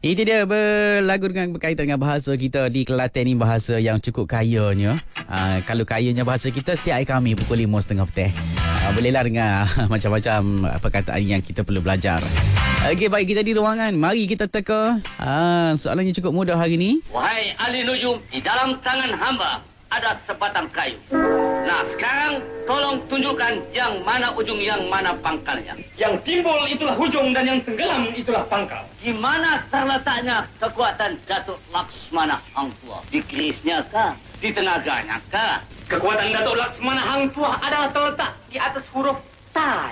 Itu dia berlagu berkaitan dengan bahasa kita di Kelantan ni, bahasa yang cukup kayanya. Kalau kayanya bahasa kita, setiap hari kami pukul 5.30 petang. Bolehlah dengar macam-macam perkataan yang kita perlu belajar. Okey, baik, kita di ruangan. Mari kita teka. Soalannya cukup mudah hari ni. Wahai ahli nujum, di dalam tangan hamba ada sebatang kayu. Nah, sekarang tolong tunjukkan yang mana ujung, yang mana pangkalnya. Yang timbul itulah ujung dan yang tenggelam itulah pangkal. Di mana terletaknya kekuatan Datuk Laksmana Hang Tuah? Di kerisnya kah? Di tenaganya kah? Kekuatan Datuk Laksmana Hang Tuah adalah terletak di atas huruf Ta.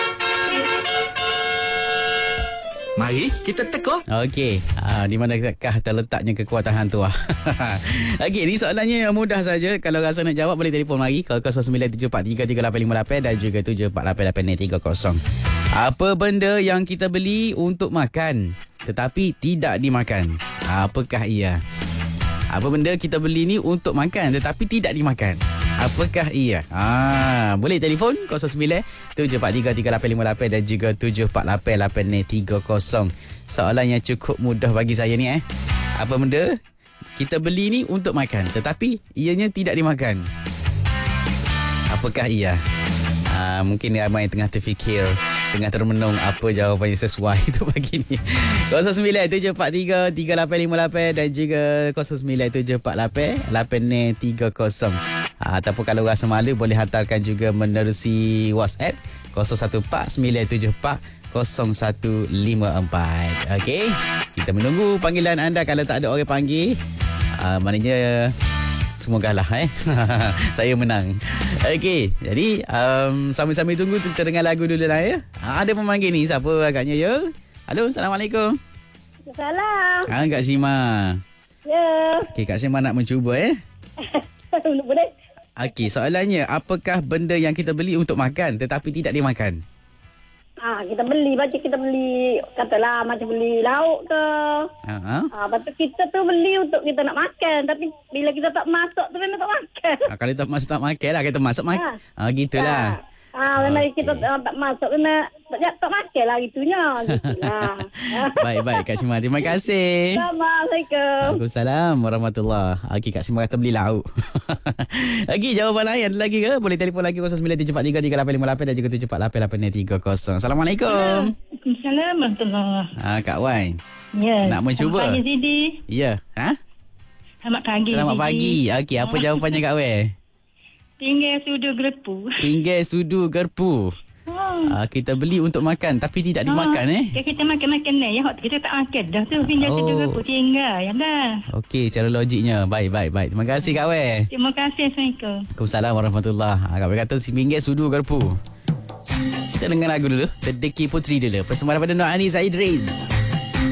Mari kita teka. Okey, di manakah terletaknya kekuatan Hang Tuah? Okey, ni soalannya mudah saja. Kalau rasa nak jawab, boleh telefon lagi ke 0974338858 dan juga 748830. Apa benda yang kita beli untuk makan tetapi tidak dimakan? Apakah ia? Apa benda kita beli ni untuk makan tetapi tidak dimakan? Apakah ia? Boleh telefon 0974338858 dan juga 748830. Soalan yang cukup mudah bagi saya ni. Apa benda kita beli ni untuk makan tetapi ianya tidak dimakan? Apakah ia? Mungkin ramai yang tengah terfikir, tengah termenung apa jawapan yang sesuai itu pagi ni. 0974338858 dan juga 09748830. Ataupun kalau rasa malu, boleh hantarkan juga menerusi WhatsApp 0149740154. Okey, kita menunggu panggilan anda. Kalau tak ada orang panggil, maknanya semogalah saya menang. Okey, jadi sambil-sambil tunggu, kita dengar lagu dulu lah ya. Ada pemanggil ni, siapa agaknya ya? Halo, Assalamualaikum. Salam. Kak Sima. Ya. Okey, Kak Sima nak mencuba Boleh. Okey, soalannya, apakah benda yang kita beli untuk makan tetapi tidak dimakan? Kita beli, katalah macam beli lauk ke. Lepas tu kita tu beli untuk kita nak makan. Tapi bila kita tak masak tu memang tak makan. Kalau tak masak, tak makan lah. Kita masak makan. Gitulah. Memang kita tak masak, memang tak makan lah gitunya. Baik, Kak Syima. Terima kasih. Assalamualaikum. Waalaikumsalam warahmatullahi. Okey, Kak Syima kata beli lauk. Okey, jawapan lain ada lagi ke? Boleh telefon lagi 0974338858 dan juga 748830. Assalamualaikum. Waalaikumsalam warahmatullahi. Kak Wan. Ya. Nak mencuba? Selamat pagi, Sidi. Ya. Selamat pagi. Selamat pagi. Okey, apa jawapannya Kak Wan? Pinggir sudu gerpu. Pinggir sudu gerpu. Kita beli untuk makan tapi tidak dimakan Kita makan ni. Yang kita tak makan dah tu. Pinggir sudu gerpu tinggal. Ya dah. Okey, cara logiknya. Baik. Terima kasih Kak Wei. Terima kasih. Assalamualaikum. Waalaikumsalam warahmatullahi. Kak Wei kata RM9 sudu gerpu. Kita dengar lagu dulu. Sedekih Putri dulu. Persembahan pada Nur Anis Idris.